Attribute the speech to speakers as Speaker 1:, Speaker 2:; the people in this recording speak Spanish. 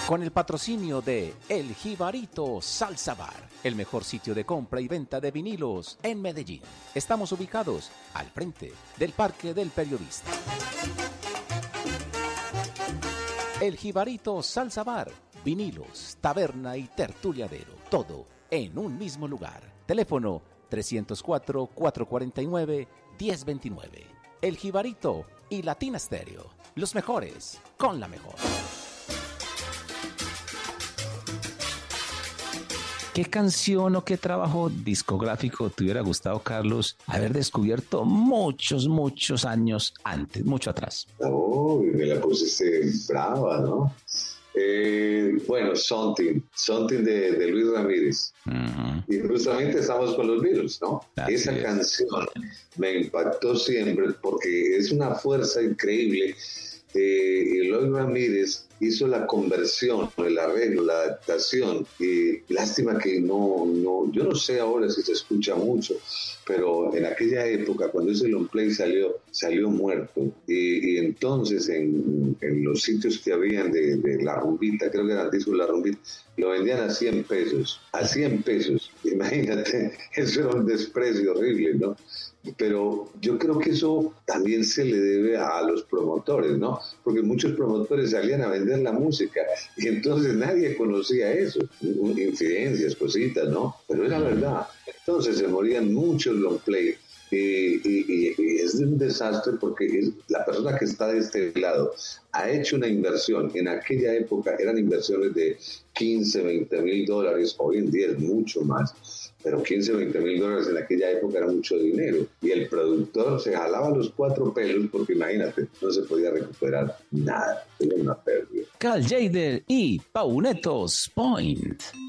Speaker 1: Con el patrocinio de El Jibarito Salsa Bar, el mejor sitio de compra y venta de vinilos en Medellín. Estamos ubicados al frente del Parque del Periodista. El Jibarito Salsa Bar, vinilos, taberna y tertuliadero, todo en un mismo lugar. Teléfono 304-449-1029. El Jibarito y Latina Stereo, los mejores con la mejor. ¿Qué canción o qué trabajo discográfico te hubiera gustado, Carlos, haber descubierto muchos años antes, mucho atrás?
Speaker 2: Oh, me la pusiste brava, ¿no? Bueno, Something de Luis Ramírez. Uh-huh. Y justamente estamos con los Beatles, ¿no? Esa canción me impactó siempre porque es una fuerza increíble. Eloy Ramírez hizo la conversión, el arreglo, la adaptación. Lástima que yo no sé ahora si se escucha mucho, pero en aquella época, cuando ese long play salió muerto. Y entonces en los sitios que habían de La Rumbita, creo que eran discos La Rumbita, lo vendían a 100 pesos. A 100 pesos. Imagínate, eso era un desprecio horrible, ¿no? Pero yo creo que eso también se le debe a los promotores, ¿no? Porque muchos promotores salían a vender la música y entonces nadie conocía eso, infidencias, cositas, ¿no? Pero era verdad. Entonces se morían muchos long play y es un desastre porque la persona que está de este lado ha hecho una inversión. En aquella época eran inversiones de 15, 20 mil dólares, hoy en día es mucho más. Pero 15 o 20 mil dólares en aquella época era mucho dinero. Y el productor se jalaba los 4 pelos porque imagínate, no se podía recuperar nada. Era una pérdida.
Speaker 1: Cal Jader y Paunetos Point.